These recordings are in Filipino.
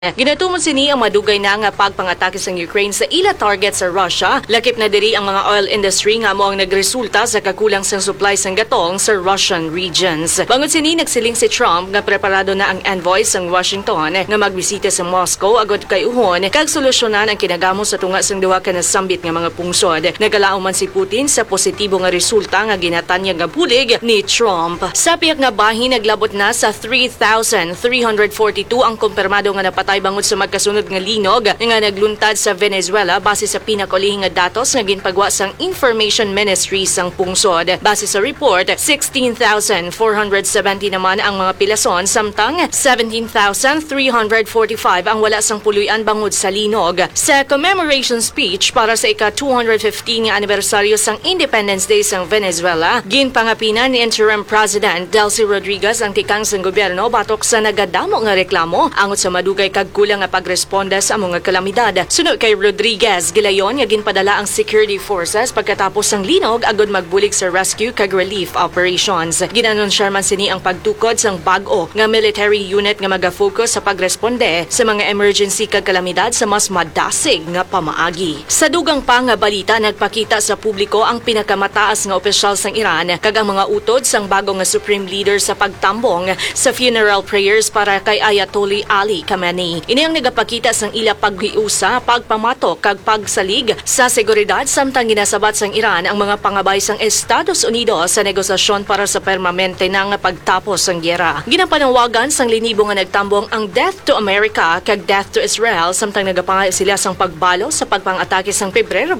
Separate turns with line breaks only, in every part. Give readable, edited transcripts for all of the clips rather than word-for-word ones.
Ginatumon sini ang madugay na nga pagpangatake sa Ukraine sa ila target sa Russia. Lakip na diri ang mga oil industry nga mo ang nagresulta sa kakulang sang supply sang gatong sa Russian regions. Bangod sini nagsiling si Trump nga preparado na ang envoy sang Washington nga magbisita sa Moscow agod kay uhon kag solusyonan ang kinagamo sa tunga sang duha ka nasambit nga mga pungsod. Nagalaom man si Putin sa positibo nga resulta nga ginatanyag nga bulig ni Trump. Sa piyak nga bahin naglabot na sa 3,342 ang kumpirmado nga napatay bangod sa magkasunod nga linog nga nagluntad sa Venezuela base sa pinakulihing nga datos nga ginpagwa sang Information Ministry sang pungsod. Base sa report, 16,470 naman ang mga pilason samtang 17,345 ang wala sang puluyan bangod sa linog. Sa commemoration speech para sa ika-215 nga anibersaryo sang Independence Day sang Venezuela, ginpangapinan ni Interim President Delcy Rodriguez ang tikang sang gobyerno batok sa nagadamo nga reklamo angot sa madugay kag kulang nga pagresponda sa mga kalamidad. Sunod kay Rodriguez, gilayon nga ginpadala ang security forces pagkatapos sang linog agod magbulig sa rescue kag relief operations. Ginanunsar man sini ang pagtukod sang bag-o nga military unit nga maga-focus sa pagresponde sa mga emergency kag kalamidad sa mas madasig nga pamaagi. Sa dugang pa nga balita, nagpakita sa publiko ang pinakamataas nga opisyal sang Iran kag ang mga utod sang bago nga supreme leader sa pagtambong sa funeral prayers para kay Ayatollah Ali Khamenei. Ini ang nagapakita sang ila paghiusa, pagpamatok kag pagsalig sa seguridad samtang ginasabat sang Iran ang mga pangabay sang Estados Unidos sa negosasyon para sa permanente nga pagtapos sang gyera. Ginapanawagan sang linibo nga nagtambong ang Death to America kag Death to Israel samtang nagapangay sila sang pagbalo sa pagpang-atake sang Pebrero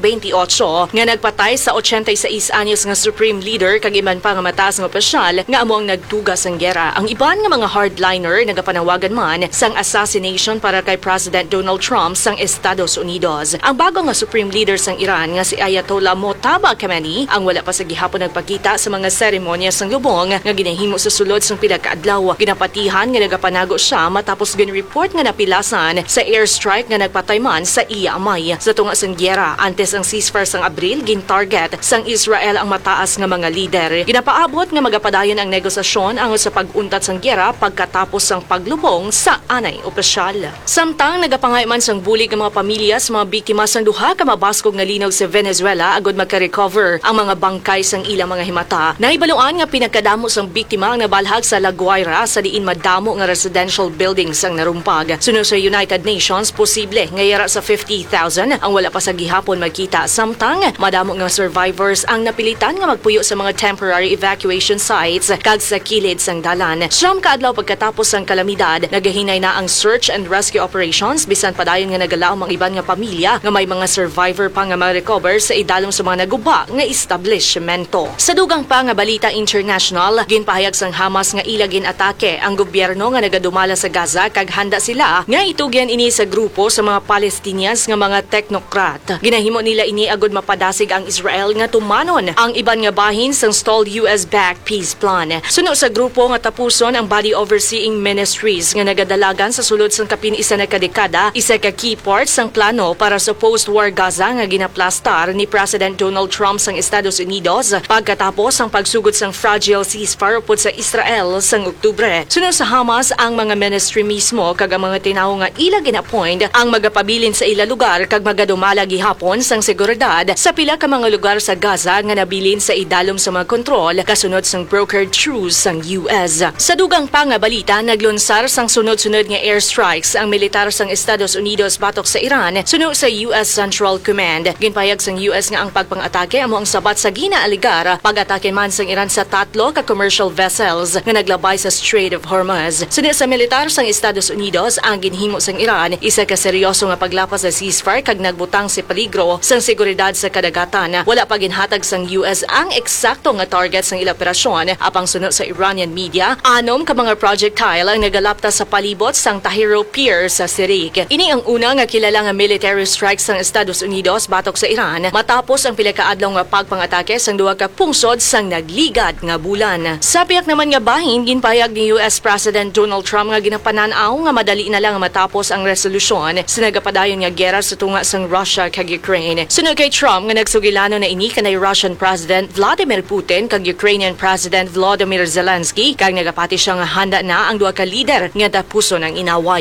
28 nga nagpatay sa 86 anyos nga supreme leader kag iban pa nga mataas nga opisyal nga amo ang nagtuga sang gyera. Ang iban nga mga hardliner nagapanawagan man sang assassination para kay President Donald Trump sang Estados Unidos. Ang bago nga supreme leader sang Iran nga si Ayatollah Mojtaba Khamenei ang wala pa sa gihapon nagpakita sa mga seremonya sang lubong nga ginahimo sa sulod sang pila ka adlaw. Ginapatihan nga nagapanago siya matapos ginreport nga napilasan sa airstrike nga nagpatay man sa iya amay. Sa tunga sang gyera, antes ang ceasefire sang Abril, gin-target sang Israel ang mataas nga mga lider. Ginapaabot nga magapadayon ang negosasyon angon sa pag-untat sang gyera pagkatapos sang paglubong sa anay opisyal. Samtang nagapangay man sang bulig ang mga pamilya sa mga biktima sang duha ka mabaskog nga linog sa Venezuela agod magka-recover ang mga bangkay sang ilang mga himata. Nahibaluan nga pinagkadamo sang biktima ang nabalhag sa La Guaira sa diin madamo nga residential buildings ang narumpag. Sunod sa United Nations, posible nga yara sa 50,000 ang wala pa sa gihapon magkita. Samtang madamo nga survivors ang napilitan nga magpuyo sa mga temporary evacuation sites kag sa kilid sang dalan. Siyam ka adlaw pagkatapos sang kalamidad, nagahinay na ang search and rescue operations bisan padayon nga nagalaom ang iban nga pamilya nga may mga survivor pa nga ma-recover sa idalom sa mga naguba nga establishmento. Sa dugang pa nga balita international, ginpahayag sang Hamas nga ila gin-atake ang gobyerno nga nagadumala sa Gaza kag handa sila nga itugyan ini sa grupo sa mga Palestinians nga mga technocrat. Ginahimo nila ini agod mapadasig ang Israel nga tumanon ang iban nga bahin sang stalled US-backed peace plan. Suno sa grupo nga tapuson ang body overseeing ministries nga nagadalagan sa sulod sang kapin isa na kadekada, isa ka key part sang plano para sa post-war Gaza nga ginaplastar ni President Donald Trump sang Estados Unidos pagkatapos ang pagsugod sang fragile ceasefire upod sa Israel sang Oktubre. Sunod sa Hamas, ang mga ministry mismo kag ang mga tinawo nga ila gina-appoint ang magapabilin sa ila lugar kag magadumala gihapon sang seguridad sa pila ka mga lugar sa Gaza nga nabilin sa idalom sa mga kontrol kasunod sang brokered truce sang US. Sa dugang pa nga balita, naglunsar sang sunod-sunod nga airstrikes ang militar sang Estados Unidos batok sa Iran suno sa US Central Command. Ginpahayag sang US nga ang pagpang-atake amo ang sabat sa ginaaligar pag-atake man sang Iran sa 3 ka commercial vessels nga naglabay sa Strait of Hormuz. Suno sa militar sang Estados Unidos, ang ginhimo sang Iran isa ka seryoso nga paglapas sa ceasefire kag nagbutang si peligro sang seguridad sa kadagatan. Wala pa ginhatag sang US ang eksakto nga target sang ila operasyon. Apang suno sa Iranian media, 6 ka mga projectile ang nagalapta sa palibot sang Tahrir Pier sa Sirik. Ini ang una nga kilala nga military strikes sang Estados Unidos batok sa Iran matapos ang pila ka adlaw nga pagpang-atake sang duha ka pungsod sang nagligad nga bulan. Sa piyak naman nga bahin, ginpahayag ni US President Donald Trump nga ginapanan-aw nga madali na lang matapos ang resolusyon sa nagapadayon nga gera sa tunga sang Russia kag Ukraine. Sunod kay Trump nga nagsugilano na ini kanay Russian President Vladimir Putin kag Ukrainian President Volodymyr Zelensky kag nagapati siya nga handa na ang duha ka lider nga tapuson ang inaway.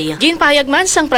Ginpayag man sang